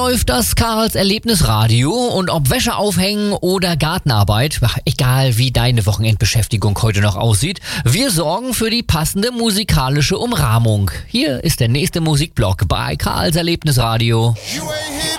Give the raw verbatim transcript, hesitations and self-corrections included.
läuft das Karls Erlebnisradio und ob Wäsche aufhängen oder Gartenarbeit, egal wie deine Wochenendbeschäftigung heute noch aussieht, wir sorgen für die passende musikalische Umrahmung. Hier ist der nächste Musikblock bei Karls Erlebnisradio.